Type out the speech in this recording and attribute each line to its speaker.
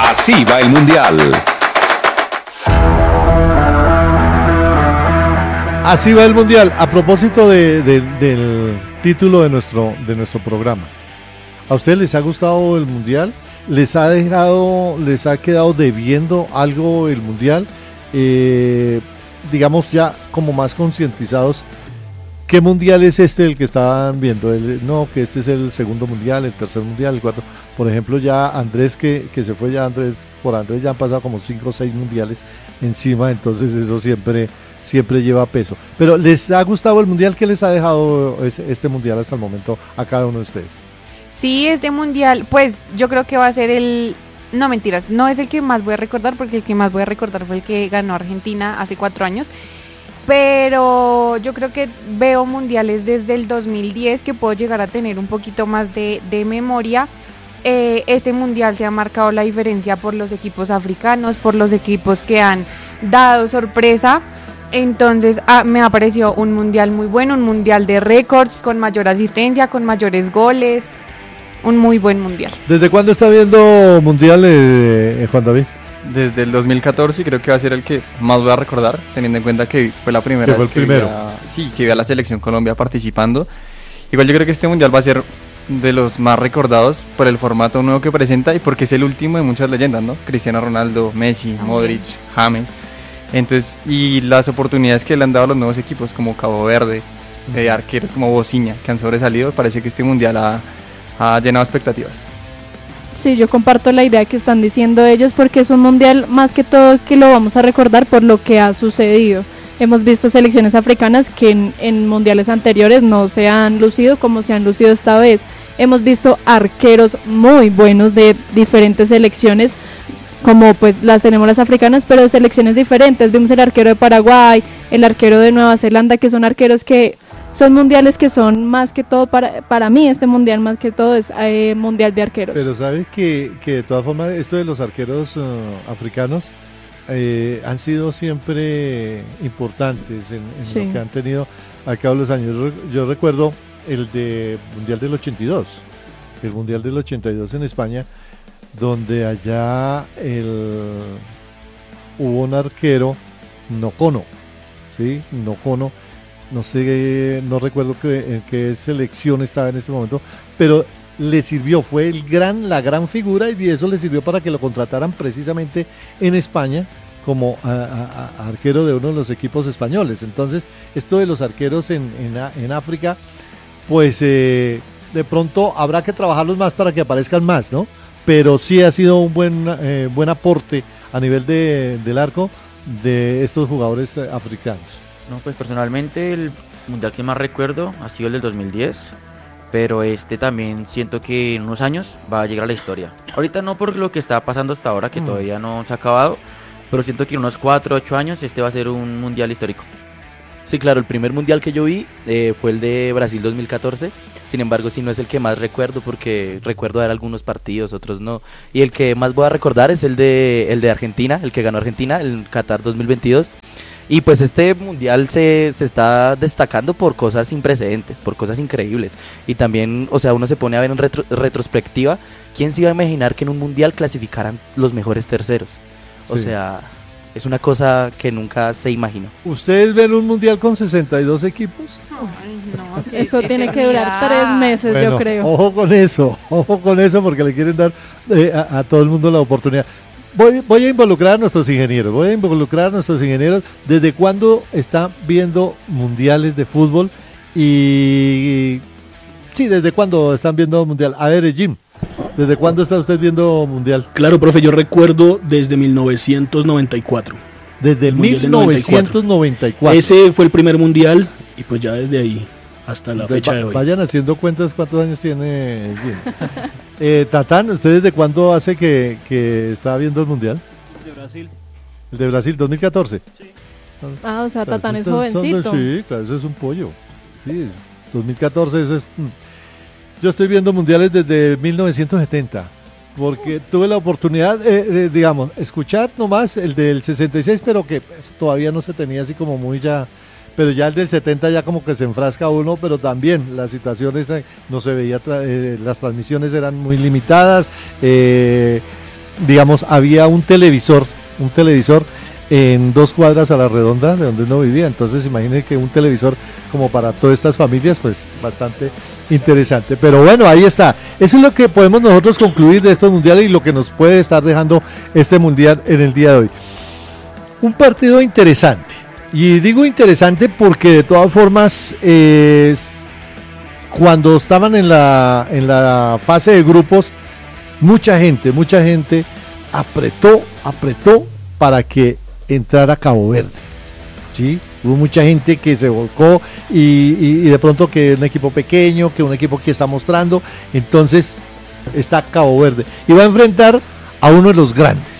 Speaker 1: Así va el Mundial.
Speaker 2: Así va el Mundial. A propósito del título de nuestro programa, ¿a ustedes les ha gustado el Mundial? ¿Les ha quedado debiendo algo el Mundial? Digamos ya como más concientizados, ¿qué Mundial es el que estaban viendo? No, que este es el segundo Mundial, el tercer Mundial, el cuarto. Por ejemplo, ya Andrés, que se fue ya por Andrés ya han pasado como 5 o 6 Mundiales encima, entonces eso siempre lleva peso. Pero ¿les ha gustado el Mundial? ¿Qué les ha dejado este Mundial hasta el momento a cada uno de ustedes?
Speaker 3: Sí, este Mundial, pues yo creo que va a ser no mentiras, no es el que más voy a recordar, porque el que más voy a recordar fue el que ganó Argentina hace 4 años, pero yo creo que veo mundiales desde el 2010 que puedo llegar a tener un poquito más de memoria. Este mundial se ha marcado la diferencia por los equipos africanos, por los equipos que han dado sorpresa. Entonces me ha parecido un mundial muy bueno, un mundial de récords, con mayor asistencia, con mayores goles, un muy buen mundial.
Speaker 2: ¿Desde cuándo está viendo mundial, Juan David?
Speaker 4: Desde el 2014, y creo que va a ser el que más voy a recordar, teniendo en cuenta que fue la primera vez que vi a la selección Colombia participando. Igual yo creo que este mundial va a ser de los más recordados por el formato nuevo que presenta y porque es el último de muchas leyendas, ¿no? Cristiano Ronaldo, Messi, Modric, James. Entonces, y las oportunidades que le han dado a los nuevos equipos como Cabo Verde, de arqueros como Bociña, que han sobresalido, parece que este mundial ha llenado expectativas.
Speaker 5: Sí, yo comparto la idea que están diciendo ellos, porque es un mundial más que todo que lo vamos a recordar por lo que ha sucedido. Hemos visto selecciones africanas que en mundiales anteriores no se han lucido como se han lucido esta vez. Hemos visto arqueros muy buenos de diferentes selecciones, como pues las tenemos las africanas, pero de selecciones diferentes. Vimos el arquero de Paraguay, el arquero de Nueva Zelanda, que son arqueros que son mundiales que son más que todo, para mí este mundial más que todo es mundial de arqueros.
Speaker 2: Pero sabes que de todas formas esto de los arqueros africanos han sido siempre importantes en sí, lo que han tenido al cabo de los años. Yo recuerdo el mundial del 82, el mundial del 82 en España, donde allá hubo un arquero, Nocono, ¿sí? Nocono, no sé, no recuerdo en qué selección estaba en este momento, pero le sirvió, fue la gran figura, y eso le sirvió para que lo contrataran precisamente en España como arquero de uno de los equipos españoles. Entonces, esto de los arqueros en África, pues de pronto habrá que trabajarlos más para que aparezcan más, ¿no? Pero sí ha sido un buen aporte a nivel del arco de estos jugadores africanos.
Speaker 6: No, pues personalmente el mundial que más recuerdo ha sido el del 2010, pero también siento que en unos años va a llegar a la historia. Ahorita no por lo que está pasando hasta ahora, que todavía no se ha acabado, pero siento que en unos 4 o 8 años va a ser un mundial histórico.
Speaker 7: Sí, claro, el primer mundial que yo vi fue el de Brasil 2014, sin embargo sí no es el que más recuerdo, porque recuerdo ver algunos partidos, otros no, y el que más voy a recordar es el de Argentina, el que ganó Argentina, el Qatar 2022, y pues este mundial se está destacando por cosas sin precedentes, por cosas increíbles, y también, o sea, uno se pone a ver en retrospectiva, ¿quién se iba a imaginar que en un mundial clasificaran los mejores terceros? O sea, es una cosa que nunca se imaginó.
Speaker 2: ¿Ustedes ven un mundial con 62 equipos?
Speaker 3: Ay, no,
Speaker 5: eso tiene que durar 3 meses, bueno, yo creo.
Speaker 2: Ojo con eso, porque le quieren dar a todo el mundo la oportunidad. Voy a involucrar a nuestros ingenieros. ¿Desde cuándo están viendo mundiales de fútbol? Y sí, ¿desde cuándo están viendo mundial? A ver, Jim, ¿desde cuándo está usted viendo mundial?
Speaker 8: Claro, profe, yo recuerdo desde 1994.
Speaker 2: Desde 1994.
Speaker 8: Ese fue el primer mundial, y pues ya desde ahí hasta la fecha de hoy.
Speaker 2: Vayan haciendo cuentas cuántos años tiene Jim. Tatán, ¿usted desde cuándo hace que está viendo el mundial?
Speaker 9: El de Brasil.
Speaker 2: ¿El de Brasil, 2014?
Speaker 9: Sí.
Speaker 5: O sea, Tatán es jovencito.
Speaker 2: Sí, claro, eso es un pollo. Sí, 2014, eso es... Yo estoy viendo mundiales desde 1970, porque tuve la oportunidad, digamos, escuchar nomás el del 66, pero que pues, todavía no se tenía así como muy ya... Pero ya el del 70 ya como que se enfrasca uno, pero también las situaciones no se veía, las transmisiones eran muy limitadas, digamos, había un televisor en 2 cuadras a la redonda de donde uno vivía. Entonces imagínense que un televisor como para todas estas familias, pues bastante interesante. Pero bueno, ahí está. Eso es lo que podemos nosotros concluir de estos mundiales y lo que nos puede estar dejando este mundial en el día de hoy. Un partido interesante. Y digo interesante porque de todas formas, cuando estaban en la fase de grupos, mucha gente apretó para que entrara Cabo Verde, ¿sí? Hubo mucha gente que se volcó y de pronto que un equipo pequeño, que un equipo que está mostrando, entonces está Cabo Verde y va a enfrentar a uno de los grandes,